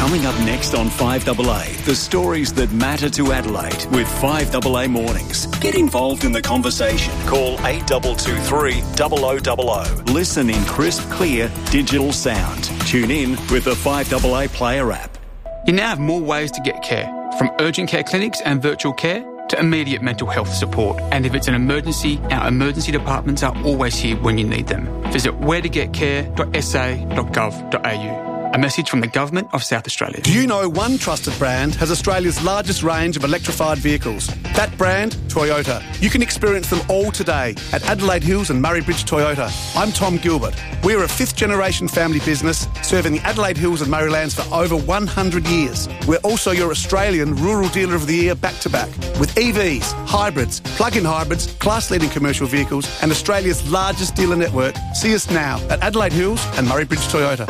Coming up next on 5AA, the stories that matter to Adelaide with 5AA Mornings. Get involved in the conversation. Call 8223 0000. Listen in crisp, clear, digital sound. Tune in with the 5AA Player app. You now have more ways to get care, from urgent care clinics and virtual care to immediate mental health support. And if it's an emergency, our emergency departments are always here when you need them. Visit wheretogetcare.sa.gov.au. A message from the Government of South Australia. Do you know one trusted brand has Australia's largest range of electrified vehicles? That brand, Toyota. You can experience them all today at Adelaide Hills and Murray Bridge Toyota. I'm Tom Gilbert. We're a fifth-generation family business serving the Adelaide Hills and Murraylands for over 100 years. We're also your Australian Rural Dealer of the Year back-to-back. With EVs, hybrids, plug-in hybrids, class-leading commercial vehicles and Australia's largest dealer network. See us now at Adelaide Hills and Murray Bridge Toyota.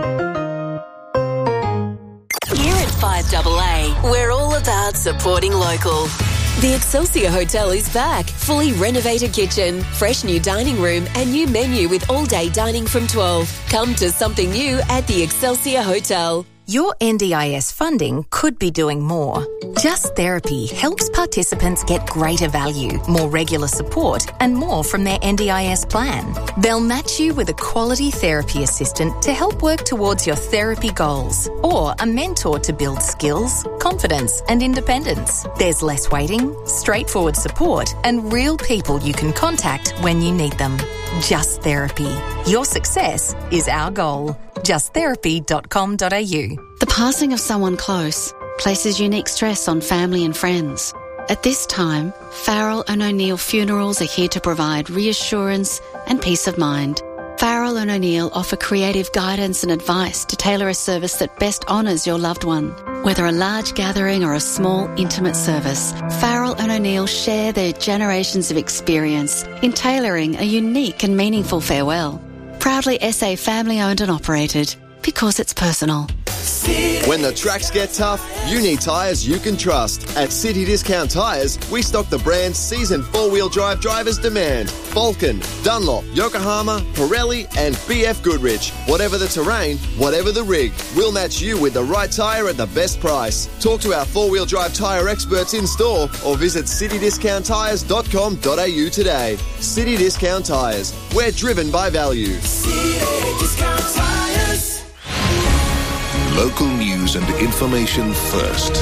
Here at 5AA, we're all about supporting local. The Excelsior Hotel is back. Fully renovated kitchen, fresh new dining room and new menu with all-day dining from 12. Come to something new at the Excelsior Hotel. Your NDIS funding could be doing more. Just Therapy helps participants get greater value, more regular support and more from their NDIS plan. They'll match you with a quality therapy assistant to help work towards your therapy goals or a mentor to build skills, confidence and independence. There's less waiting, straightforward support and real people you can contact when you need them. Just Therapy. Your success is our goal. justtherapy.com.au. The passing of someone close places unique stress on family and friends. At this time, Farrell and O'Neill Funerals are here to provide reassurance and peace of mind. Farrell and O'Neill offer creative guidance and advice to tailor a service that best honours your loved one. Whether a large gathering or a small, intimate service, Farrell and O'Neill share their generations of experience in tailoring a unique and meaningful farewell. Proudly SA family-owned and operated, because it's personal. When the tracks get tough, you need tyres you can trust. At City Discount Tyres, we stock the brands seasoned four-wheel drive drivers demand. Vulcan, Dunlop, Yokohama, Pirelli and BF Goodrich. Whatever the terrain, whatever the rig, we'll match you with the right tyre at the best price. Talk to our four-wheel drive tyre experts in store or visit citydiscounttyres.com.au today. City Discount Tyres. We're driven by value. City Discount Tyres. Local news and information first.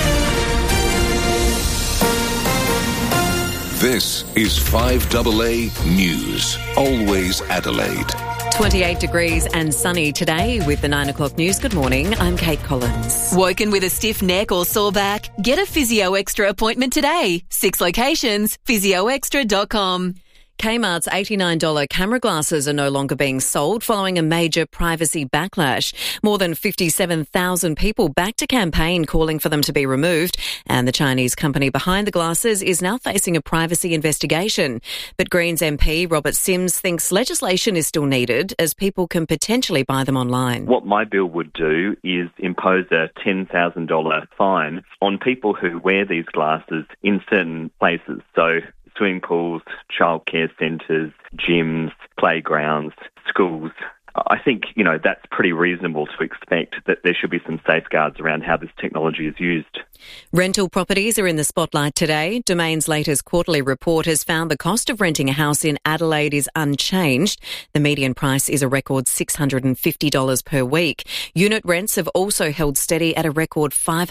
This is 5AA News. Always Adelaide. 28 degrees and sunny today with the 9 o'clock news. Good morning, I'm Kate Collins. Woken with a stiff neck or sore back? Get a Physio Extra appointment today. 6 locations, physioextra.com. Kmart's $89 camera glasses are no longer being sold following a major privacy backlash. More than 57,000 people backed a campaign calling for them to be removed, and the Chinese company behind the glasses is now facing a privacy investigation. But Greens MP Robert Sims thinks legislation is still needed as people can potentially buy them online. What my bill would do is impose a $10,000 fine on people who wear these glasses in certain places. So swimming pools, childcare centres, gyms, playgrounds, schools. I think, that's pretty reasonable to expect that there should be some safeguards around how this technology is used. Rental properties are in the spotlight today. Domain's latest quarterly report has found the cost of renting a house in Adelaide is unchanged. The median price is a record $650 per week. Unit rents have also held steady at a record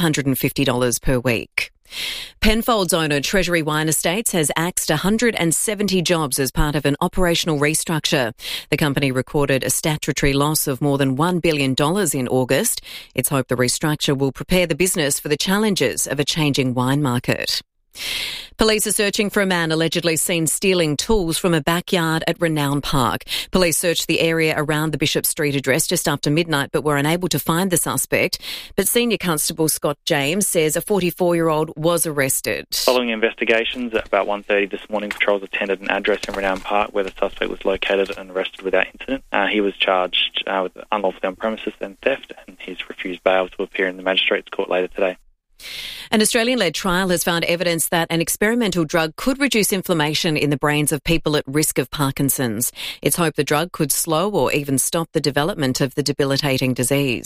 $550 per week. Penfolds owner Treasury Wine Estates has axed 170 jobs as part of an operational restructure. The company recorded a statutory loss of more than $1 billion in August. It's hoped the restructure will prepare the business for the challenges of a changing wine market. Police are searching for a man allegedly seen stealing tools from a backyard at Renown Park. Police searched the area around the Bishop Street address just after midnight but were unable to find the suspect. But Senior Constable Scott James says a 44-year-old was arrested. Following investigations, at about 1:30 this morning, patrols attended an address in Renown Park where the suspect was located and arrested without incident. He was charged with unlawfully on premises and theft, and he's refused bail to appear in the Magistrates Court later today. An Australian-led trial has found evidence that an experimental drug could reduce inflammation in the brains of people at risk of Parkinson's. It's hoped the drug could slow or even stop the development of the debilitating disease.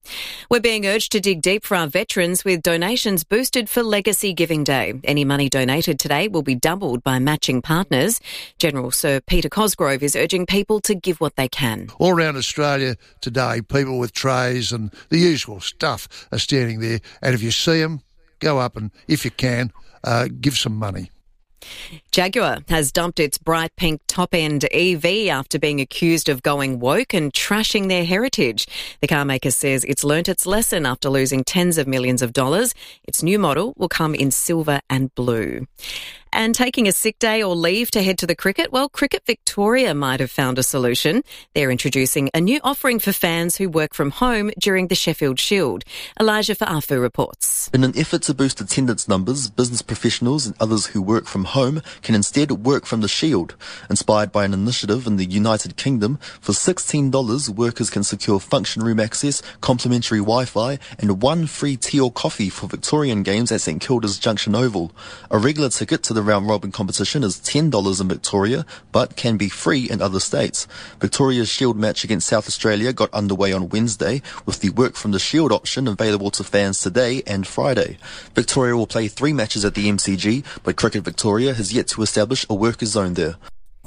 We're being urged to dig deep for our veterans with donations boosted for Legacy Giving Day. Any money donated today will be doubled by matching partners. General Sir Peter Cosgrove is urging people to give what they can. All around Australia today, people with trays and the usual stuff are standing there. And if you see them, go up and, if you can, give some money. Jaguar has dumped its bright pink top-end EV after being accused of going woke and trashing their heritage. The car maker says it's learnt its lesson after losing tens of millions of dollars. Its new model will come in silver and blue. And taking a sick day or leave to head to the cricket? Well, Cricket Victoria might have found a solution. They're introducing a new offering for fans who work from home during the Sheffield Shield. Elijah Fa'afu reports. In an effort to boost attendance numbers, business professionals and others who work from home can instead work from the Shield. Inspired by an initiative in the United Kingdom, for $16, workers can secure function room access, complimentary Wi-Fi and one free tea or coffee for Victorian games at St Kilda's Junction Oval. A regular ticket to the round-robin competition is $10 in Victoria, but can be free in other states. Victoria's Shield match against South Australia got underway on Wednesday, with the work from the Shield option available to fans today and Friday. Victoria will play 3 matches at the MCG, but Cricket Victoria has yet to establish a workers' zone there.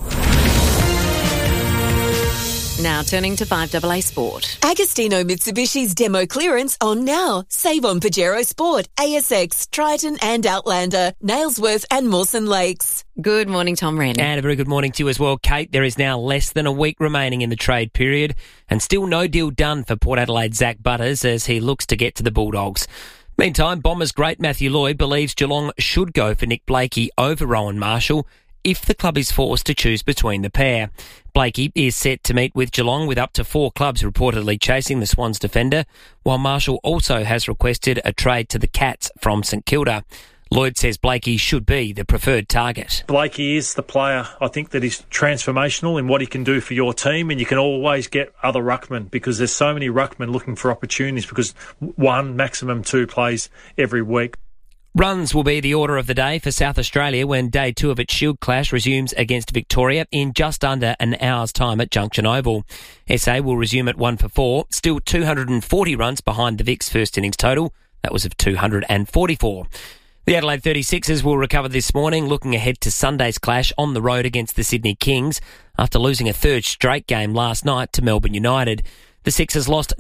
Now turning to 5AA Sport. Agostino Mitsubishi's demo clearance on now. Save on Pajero Sport, ASX, Triton and Outlander, Nailsworth and Mawson Lakes. Good morning, Tom Wren. And a very good morning to you as well, Kate. There is now less than a week remaining in the trade period and still no deal done for Port Adelaide's Zach Butters as he looks to get to the Bulldogs. Meantime, Bombers great Matthew Lloyd believes Geelong should go for Nick Blakey over Rowan Marshall if the club is forced to choose between the pair. Blakey is set to meet with Geelong with up to 4 clubs reportedly chasing the Swans defender, while Marshall also has requested a trade to the Cats from St Kilda. Lloyd says Blakey should be the preferred target. Blakey is the player, I think, that is transformational in what he can do for your team, and you can always get other ruckmen because there's so many ruckmen looking for opportunities because 1, maximum 2 plays every week. Runs will be the order of the day for South Australia when Day 2 of its Shield clash resumes against Victoria in just under an hour's time at Junction Oval. SA will resume at 1 for 4, still 240 runs behind the Vicks first innings total. That was of 244. The Adelaide 36ers will recover this morning, looking ahead to Sunday's clash on the road against the Sydney Kings after losing a third straight game last night to Melbourne United. The Sixers lost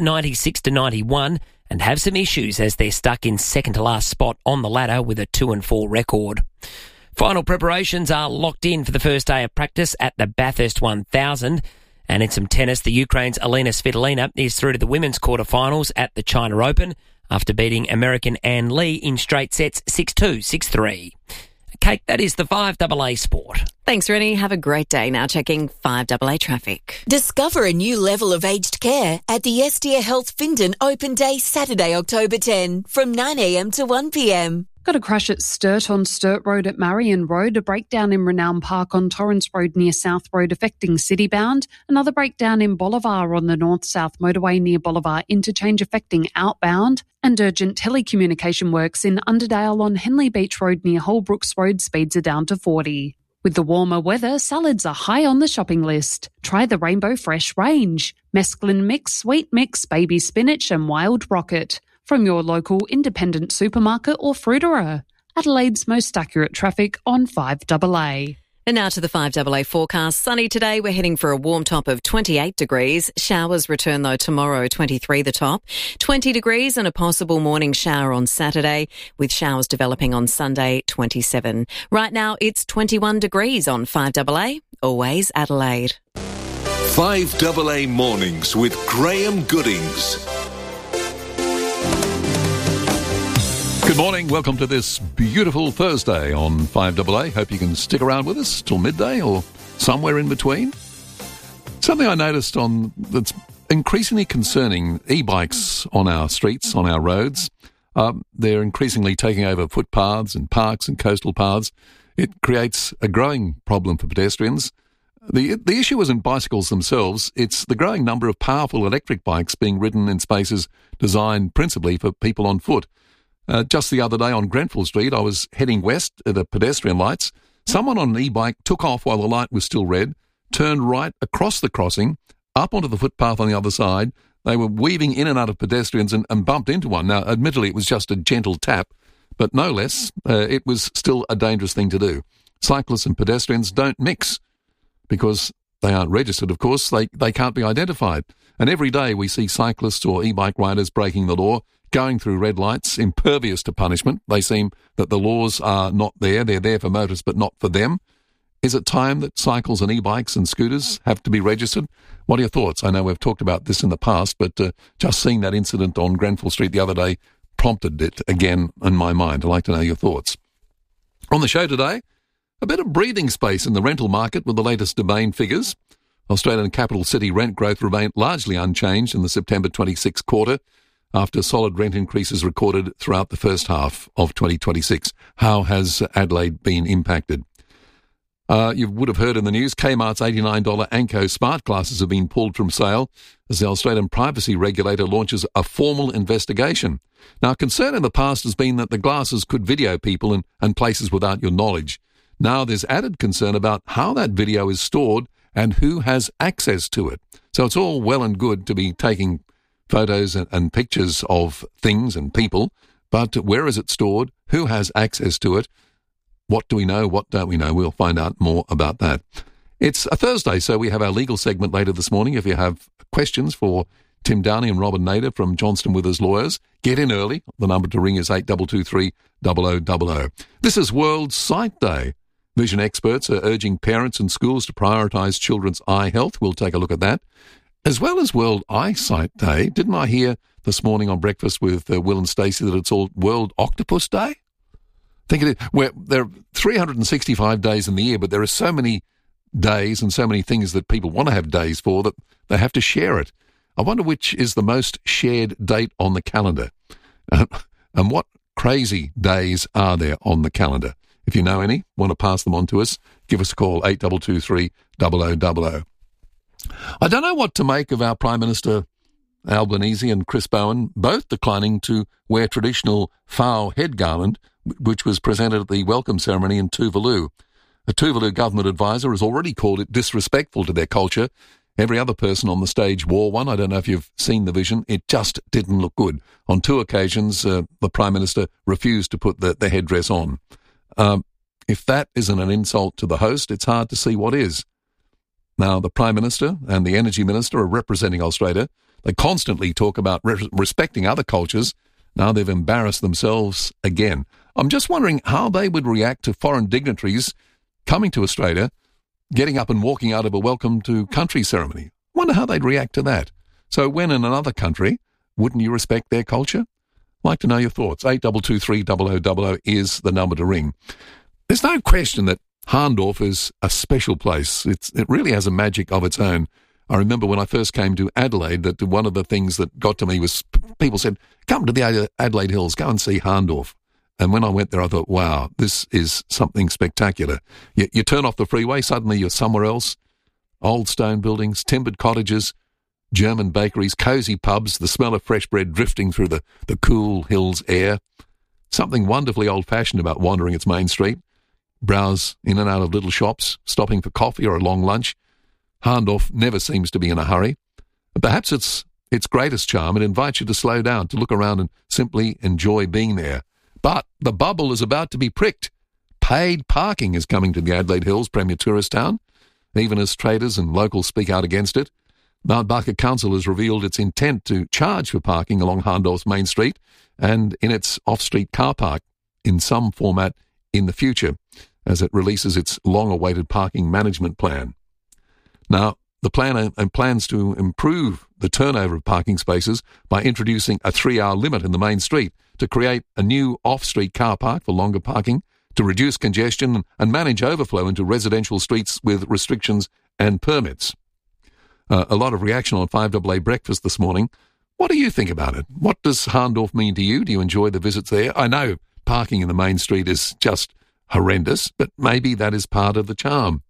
96-91 and have some issues as they're stuck in second-to-last spot on the ladder with a 2-4 record. Final preparations are locked in for the first day of practice at the Bathurst 1000. And in some tennis, the Ukraine's Elena Svitolina is through to the women's quarterfinals at the China Open after beating American Ann Lee in straight sets 6-2, 6-3. Kate, that is the 5AA Sport. Thanks, Rennie. Have a great day. Now checking 5AA traffic. Discover a new level of aged care at the Estia Health Findon Open Day Saturday, October 10 from 9am to 1pm. Got a crash at Sturt on Sturt Road at Marion Road, a breakdown in Renown Park on Torrens Road near South Road affecting Citybound, another breakdown in Bolivar on the North-South motorway near Bolivar interchange affecting outbound, and urgent telecommunication works in Underdale on Henley Beach Road near Holbrooks Road, speeds are down to 40. With the warmer weather, salads are high on the shopping list. Try the Rainbow Fresh range. Mesclun mix, sweet mix, baby spinach and wild rocket. From your local independent supermarket or fruiterer. Adelaide's most accurate traffic on 5AA. And now to the 5AA forecast. Sunny today. We're heading for a warm top of 28 degrees. Showers return though tomorrow, 23 the top. 20 degrees and a possible morning shower on Saturday with showers developing on Sunday, 27. Right now it's 21 degrees on 5AA. Always Adelaide. 5AA Mornings with Graham Goodings. Good morning. Welcome to this beautiful Thursday on 5AA. Hope you can stick around with us till midday or somewhere in between. Something I noticed that's increasingly concerning e-bikes on our streets, on our roads. They're increasingly taking over footpaths and parks and coastal paths. It creates a growing problem for pedestrians. The issue isn't bicycles themselves. It's the growing number of powerful electric bikes being ridden in spaces designed principally for people on foot. Just the other day on Grenfell Street, I was heading west at the pedestrian lights. Someone on an e-bike took off while the light was still red, turned right across the crossing, up onto the footpath on the other side. they were weaving in and out of pedestrians and bumped into one. Now, admittedly, it was just a gentle tap, but no less, it was still a dangerous thing to do. Cyclists and pedestrians don't mix because they aren't registered, of course. They can't be identified. And every day we see cyclists or e-bike riders breaking the law, going through red lights, impervious to punishment. They seem that the laws are not there. They're there for motorists, but not for them. Is it time that cycles and e-bikes and scooters have to be registered? What are your thoughts? I know we've talked about this in the past, but just seeing that incident on Grenfell Street the other day prompted it again in my mind. I'd like to know your thoughts. On the show today, a bit of breathing space in the rental market with the latest Domain figures. Australian capital city rent growth remained largely unchanged in the September 26 quarter after solid rent increases recorded throughout the first half of 2026. How has Adelaide been impacted? You would have heard in the news, Kmart's $89 Anko smart glasses have been pulled from sale as the Australian privacy regulator launches a formal investigation. Now, concern in the past has been that the glasses could video people and places without your knowledge. Now there's added concern about how that video is stored and who has access to it. So it's all well and good to be taking photos and pictures of things and people, but where is it stored? Who has access to it? What do we know? What don't we know? We'll find out more about that. It's a Thursday, so we have our legal segment later this morning. If you have questions for Tim Downey and Robin Nader from Johnston Withers Lawyers, get in early. The number to ring is 8223 0000. This is World Sight Day. Vision experts are urging parents and schools to prioritise children's eye health. We'll take a look at that. As well as World Eyesight Day, didn't I hear this morning on breakfast with Will and Stacey that it's all World Octopus Day? I think it is. Where there are 365 days in the year, but there are so many days and so many things that people want to have days for that they have to share it. I wonder which is the most shared date on the calendar. And what crazy days are there on the calendar? If you know any, want to pass them on to us, give us a call, 8223 0000. I don't know what to make of our Prime Minister Albanese and Chris Bowen, both declining to wear traditional Whao head garland, which was presented at the welcome ceremony in Tuvalu. A Tuvalu government advisor has already called it disrespectful to their culture. Every other person on the stage wore one. I don't know if you've seen the vision. It just didn't look good. On two occasions, the Prime Minister refused to put the headdress on. If that isn't an insult to the host, it's hard to see what is. Now, the Prime Minister and the Energy Minister are representing Australia. They constantly talk about respecting other cultures. Now they've embarrassed themselves again. I'm just wondering how they would react to foreign dignitaries coming to Australia, getting up and walking out of a welcome to country ceremony. Wonder how they'd react to that. So when in another country, wouldn't you respect their culture? I'd like to know your thoughts. 8223 0000 is the number to ring. There's no question that Hahndorf is a special place. It really has a magic of its own. I remember when I first came to Adelaide that one of the things that got to me was people said, come to the Adelaide Hills, go and see Hahndorf. And when I went there, I thought, wow, this is something spectacular. You turn off the freeway, suddenly you're somewhere else. Old stone buildings, timbered cottages, German bakeries, cosy pubs, the smell of fresh bread drifting through the cool hills air. Something wonderfully old-fashioned about wandering its main street. Browse in and out of little shops, stopping for coffee or a long lunch. Hahndorf never seems to be in a hurry. Perhaps its greatest charm, it invites you to slow down, to look around and simply enjoy being there. But the bubble is about to be pricked. Paid parking is coming to the Adelaide Hills, premier tourist town, even as traders and locals speak out against it. Mount Barker Council has revealed its intent to charge for parking along Hahndorf's main street and in its off-street car park in some format in the future as it releases its long-awaited parking management plan. Now, the plan plans to improve the turnover of parking spaces by introducing a 3-hour limit in the main street to create a new off-street car park for longer parking, to reduce congestion and manage overflow into residential streets with restrictions and permits. A lot of reaction on 5AA Breakfast this morning. What do you think about it? What does Hahndorf mean to you? Do you enjoy the visits there? I know parking in the main street is just horrendous, but maybe that is part of the charm.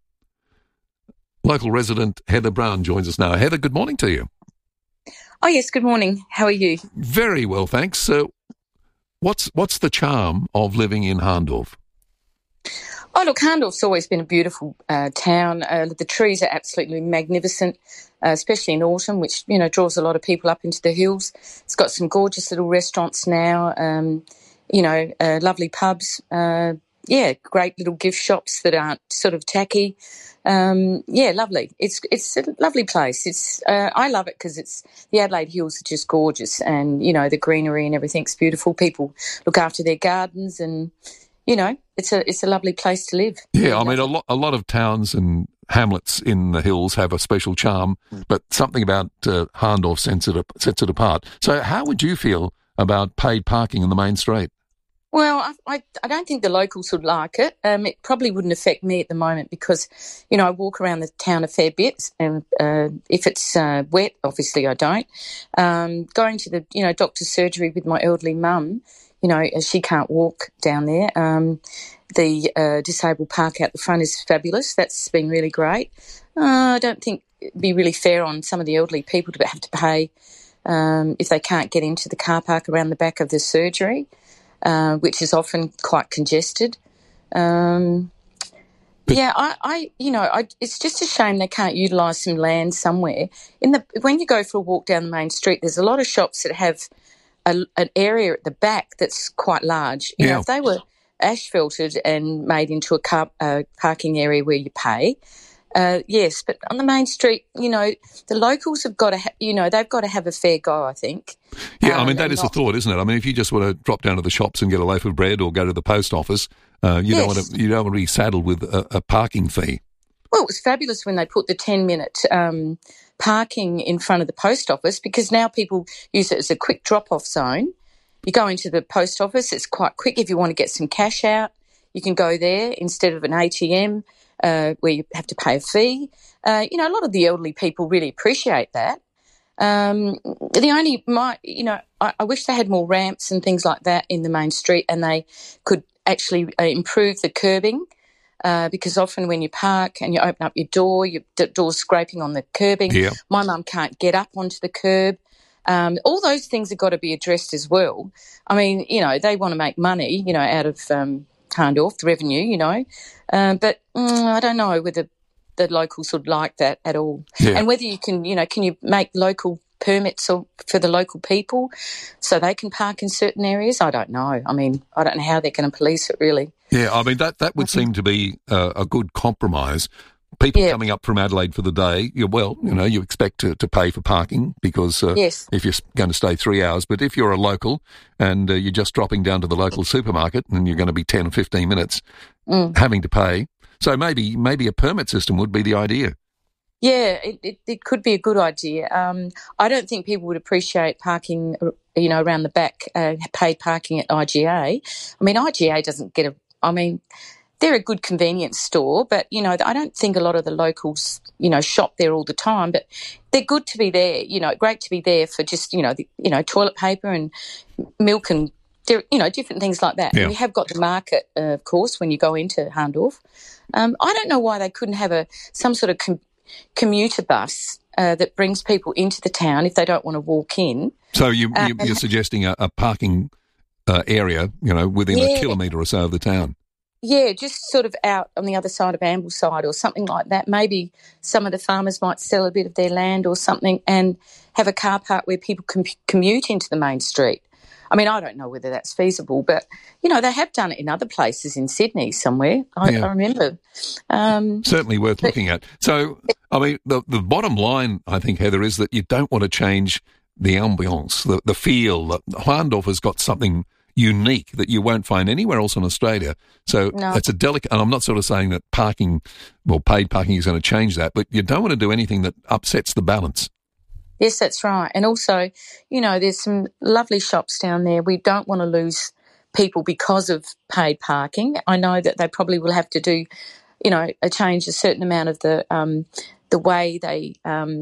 Local resident Heather Brown joins us now. Heather, good morning to you. Oh, yes, good morning. How are you? Very well, thanks. So what's the charm of living in Hahndorf? Oh, look, Hahndorf's always been a beautiful town. The trees are absolutely magnificent, especially in autumn, which, draws a lot of people up into the hills. It's got some gorgeous little restaurants now, lovely pubs. Great little gift shops that aren't sort of tacky. Lovely. It's a lovely place. I love it because the Adelaide Hills are just gorgeous, and the greenery and everything's beautiful. People look after their gardens, and it's a lovely place to live. Yeah, I mean a lot of towns and hamlets in the hills have a special charm, but something about Hahndorf sets it apart. So, how would you feel about paid parking in the main street? Well, I don't think the locals would like it. It probably wouldn't affect me at the moment because, I walk around the town a fair bit, and if it's wet, obviously I don't. Going to the, doctor's surgery with my elderly mum, she can't walk down there. The disabled park out the front is fabulous. That's been really great. I don't think it'd be really fair on some of the elderly people to have to pay if they can't get into the car park around the back of the surgery. Which is often quite congested. It's just a shame they can't utilise some land somewhere. When you go for a walk down the main street, there's a lot of shops that have an area at the back that's quite large. If they were asphalted and made into a parking area where you pay, yes, but on the main street, the locals have got to, they've got to have a fair go, I think. Yeah, I mean, that is a thought, isn't it? I mean, if you just want to drop down to the shops and get a loaf of bread or go to the post office, you don't want to be saddled with a parking fee. Well, it was fabulous when they put the 10-minute parking in front of the post office, because now people use it as a quick drop-off zone. You go into the post office, it's quite quick. If you want to get some cash out, you can go there instead of an ATM where you have to pay a fee. A lot of the elderly people really appreciate that. I wish they had more ramps and things like that in the main street, and they could actually improve the curbing, because often when you park and you open up your door, your door's scraping on the curbing. Yeah. My mum can't get up onto the curb. All those things have got to be addressed as well. I mean, they want to make money, out of Hahndorf, the revenue, but I don't know whether the locals would like that at all. Yeah. And whether you can, can you make local permits for the local people so they can park in certain areas? I don't know. I mean, I don't know how they're going to police it, really. Yeah, I mean, that would seem to be a good compromise. People coming up from Adelaide for the day, you expect to pay for parking because if you're going to stay 3 hours. But if you're a local and you're just dropping down to the local supermarket and you're going to be 10 or 15 minutes having to pay, so maybe a permit system would be the idea. Yeah, it could be a good idea. I don't think people would appreciate parking, around the back, paid parking at IGA. I mean, IGA doesn't get they're a good convenience store, but, I don't think a lot of the locals, shop there all the time, but they're good to be there, great to be there for just, toilet paper and milk and, different things like that. Yeah. And we have got the market, of course, when you go into Hahndorf. I don't know why they couldn't have some sort of commuter bus that brings people into the town if they don't want to walk in. So you're suggesting a parking area, within a kilometre or so of the town? Yeah, just sort of out on the other side of Ambleside or something like that. Maybe some of the farmers might sell a bit of their land or something and have a car park where people can commute into the main street. I mean, I don't know whether that's feasible, but, they have done it in other places in Sydney somewhere. I remember. Certainly worth looking at. So, I mean, the bottom line, I think, Heather, is that you don't want to change the ambience, the feel. Hahndorf has got something unique that you won't find anywhere else in Australia. So it's a delicate, and I'm not sort of saying that paid parking is going to change that, but you don't want to do anything that upsets the balance. Yes, that's right. And also, there's some lovely shops down there. We don't want to lose people because of paid parking. I know that they probably will have to do, change a certain amount of the way they,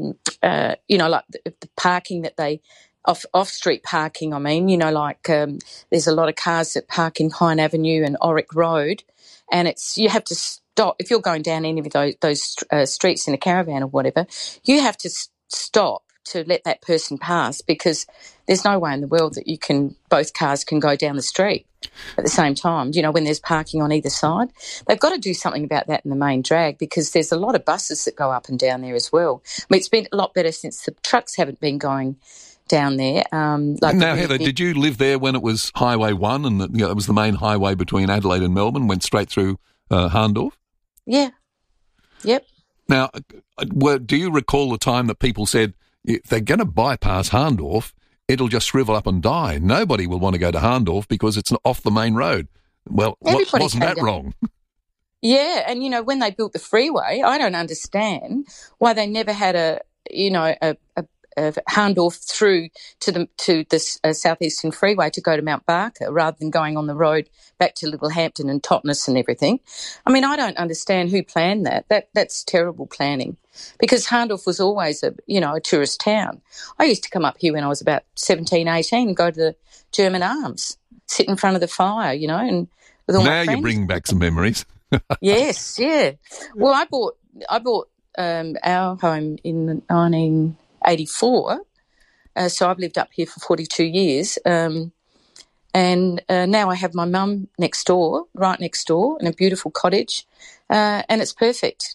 like the parking that they, off-street parking, there's a lot of cars that park in Pine Avenue and Oric Road, and you have to stop. If you're going down any of those streets in a caravan or whatever, you have to stop to let that person pass because there's no way in the world that both cars can go down the street at the same time, when there's parking on either side. They've got to do something about that in the main drag, because there's a lot of buses that go up and down there as well. I mean, it's been a lot better since the trucks haven't been going down there. Now, Heather, did you live there when it was Highway 1 and it was the main highway between Adelaide and Melbourne, went straight through Hahndorf? Yeah. Yep. Now, do you recall the time that people said, if they're going to bypass Hahndorf, it'll just shrivel up and die? Nobody will want to go to Hahndorf because it's off the main road. Well, wasn't that wrong? Yeah, and, when they built the freeway, I don't understand why they never had a Hahndorf through to the southeastern freeway to go to Mount Barker, rather than going on the road back to Littlehampton and Totnes and everything. I mean, I don't understand who planned that. That's terrible planning, because Hahndorf was always a tourist town. I used to come up here when I was about 17, 18 and go to the German Arms, sit in front of the fire, and with all my friends. Now you're bringing back some memories. Yes, yeah. Well, I bought our home in 1984, so I've lived up here for 42 years, and now I have my mum right next door, in a beautiful cottage, and it's perfect,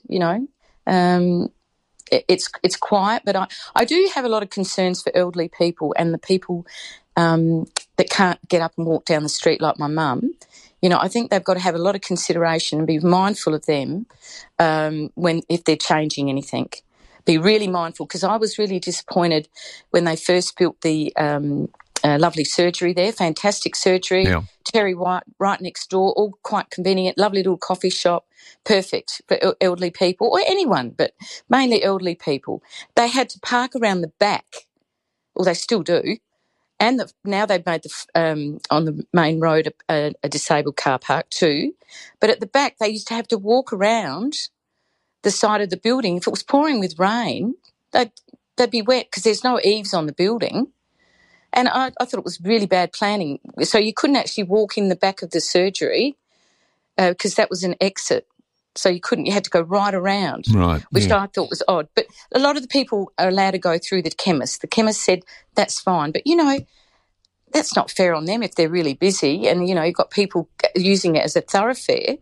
It's quiet, but I do have a lot of concerns for elderly people and the people that can't get up and walk down the street like my mum. I think they've got to have a lot of consideration and be mindful of them if they're changing anything. Be really mindful, because I was really disappointed when they first built the lovely surgery there, fantastic surgery, yeah. Terry White right next door, all quite convenient, lovely little coffee shop, perfect for elderly people, or anyone, but mainly elderly people. They had to park around the back, well, they still do, and now they've made on the main road a disabled car park too, but at the back they used to have to walk around the side of the building. If it was pouring with rain, they'd be wet because there's no eaves on the building. And I thought it was really bad planning. So you couldn't actually walk in the back of the surgery because that was an exit. So you had to go right around, which I thought was odd. But a lot of the people are allowed to go through the chemist. The chemist said that's fine. But, that's not fair on them if they're really busy and, you've got people using it as a thoroughfare.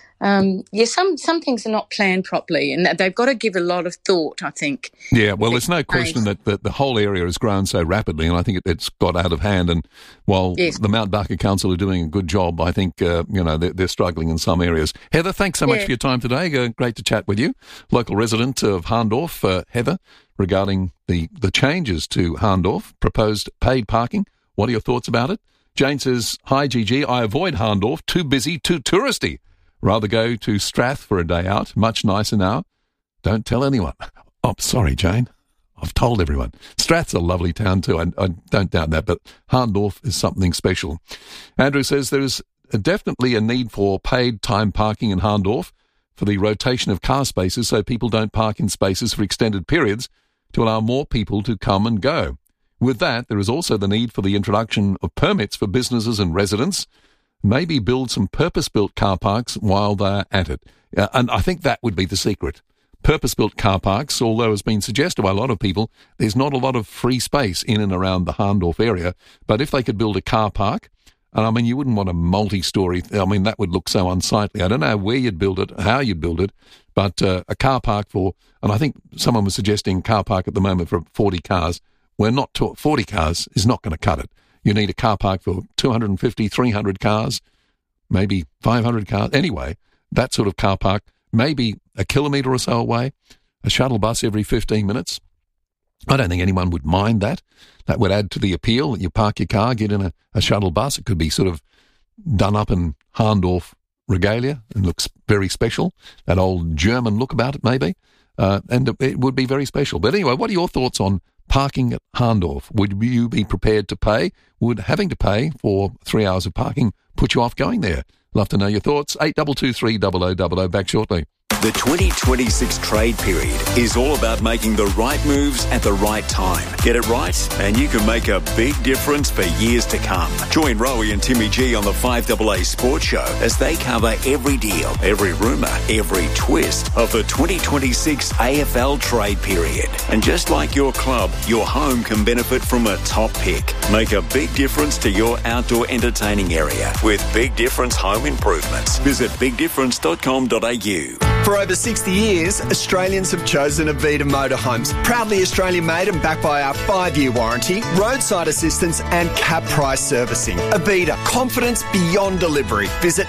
Some things are not planned properly, and they've got to give a lot of thought, I think. Yeah, well, there's no question that the whole area has grown so rapidly, and I think it's got out of hand. And while the Mount Barker Council are doing a good job, I think, they're struggling in some areas. Heather, thanks so much for your time today. Great to chat with you. Local resident of Hahndorf, Heather, regarding the changes to Hahndorf, proposed paid parking. What are your thoughts about it? Jane says, hi, Gigi, I avoid Hahndorf, too busy, too touristy. Rather go to Strath for a day out, much nicer now. Don't tell anyone. Oh, sorry, Jane. I've told everyone. Strath's a lovely town too, I don't doubt that, but Hahndorf is something special. Andrew says there is definitely a need for paid time parking in Hahndorf for the rotation of car spaces so people don't park in spaces for extended periods to allow more people to come and go. With that, there is also the need for the introduction of permits for businesses and residents. Maybe build some purpose-built car parks while they're at it. And I think that would be the secret. Purpose-built car parks, although has been suggested by a lot of people, there's not a lot of free space in and around the Hahndorf area. But if they could build a car park, and I mean, you wouldn't want a multi-storey, that would look so unsightly. I don't know where you'd build it, how you'd build it, but a car park and I think someone was suggesting car park at the moment for 40 cars. 40 cars is not going to cut it. You need a car park for 250, 300 cars, maybe 500 cars. Anyway, that sort of car park, maybe a kilometre or so away, a shuttle bus every 15 minutes. I don't think anyone would mind that. That would add to the appeal. You park your car, get in a shuttle bus. It could be sort of done up in Hahndorf regalia and looks very special. That old German look about it, maybe. And it would be very special. But anyway, what are your thoughts on parking at Hahndorf? Would you be prepared to pay? Would having to pay for 3 hours of parking put you off going there? Love to know your thoughts. 8223 0000. Back shortly. The 2026 trade period is all about making the right moves at the right time. Get it right, and you can make a big difference for years to come. Join Rowie and Timmy G on the 5AA Sports Show as they cover every deal, every rumour, every twist of the 2026 AFL trade period. And just like your club, your home can benefit from a top pick. Make a big difference to your outdoor entertaining area with Big Difference Home Improvements. Visit bigdifference.com.au. For over 60 years, Australians have chosen Avita Motorhomes. Proudly Australian made and backed by our 5-year warranty, roadside assistance and cap price servicing. Avita, confidence beyond delivery. Visit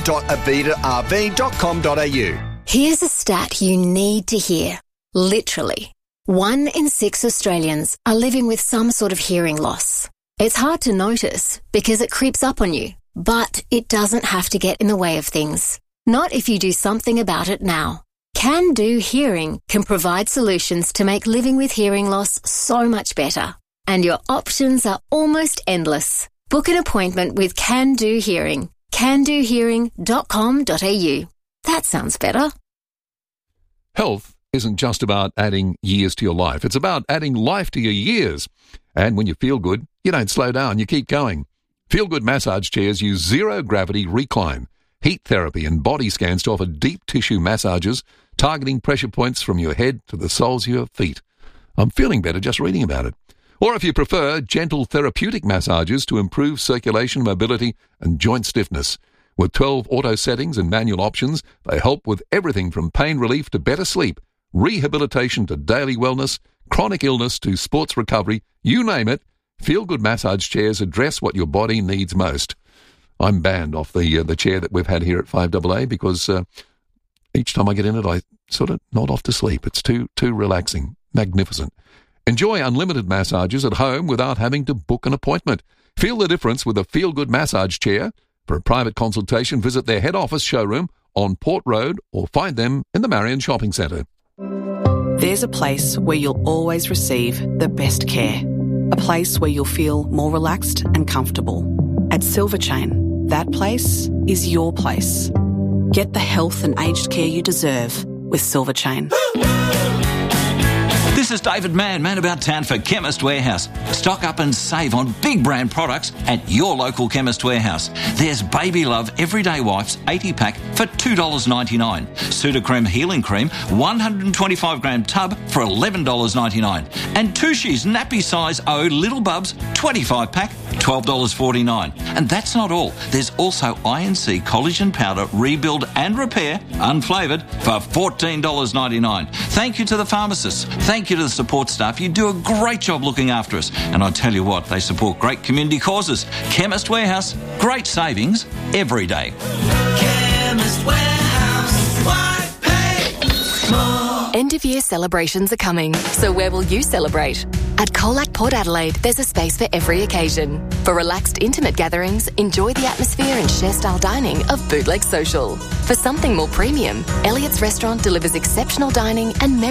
adelaide.avitarv.com.au. Here's a stat you need to hear. Literally, 1 in 6 Australians are living with some sort of hearing loss. It's hard to notice because it creeps up on you, but it doesn't have to get in the way of things. Not if you do something about it now. Can Do Hearing can provide solutions to make living with hearing loss so much better. And your options are almost endless. Book an appointment with Can Do Hearing. candohearing.com.au. That sounds better. Health isn't just about adding years to your life. It's about adding life to your years. And when you feel good, you don't slow down, you keep going. Feel Good massage chairs use zero-gravity recline, heat therapy and body scans to offer deep tissue massages, targeting pressure points from your head to the soles of your feet. I'm feeling better just reading about it. Or if you prefer, gentle therapeutic massages to improve circulation, mobility and joint stiffness. With 12 auto settings and manual options, they help with everything from pain relief to better sleep, rehabilitation to daily wellness, chronic illness to sports recovery, you name it. Feel Good massage chairs address what your body needs most. I'm banned off the chair that we've had here at 5AA because each time I get in it, I sort of nod off to sleep. It's too relaxing, magnificent. Enjoy unlimited massages at home without having to book an appointment. Feel the difference with a Feel Good massage chair. For a private consultation, visit their head office showroom on Port Road or find them in the Marion Shopping Centre. There's a place where you'll always receive the best care. A place where you'll feel more relaxed and comfortable. At Silver Chain, that place is your place. Get the health and aged care you deserve with Silver Chain. This is David Mann about town for Chemist Warehouse. Stock up and save on big brand products at your local Chemist Warehouse. There's Baby Love Everyday Wipes 80-pack for $2.99. Sudocrem Healing Cream 125-gram tub for $11.99. And Tushy's Nappy Size O Little Bubs 25-pack, $12.49. And that's not all. There's also INC Collagen Powder Rebuild and Repair, unflavoured, for $14.99. Thank you to the pharmacists. Thank you to the support staff. You do a great job looking after us. And I tell you what, they support great community causes. Chemist Warehouse, great savings every day. Chemist Warehouse, why pay more? End of year celebrations are coming, so where will you celebrate? At Colac Port Adelaide, there's a space for every occasion. For relaxed, intimate gatherings, enjoy the atmosphere and share-style dining of Bootleg Social. For something more premium, Elliott's Restaurant delivers exceptional dining and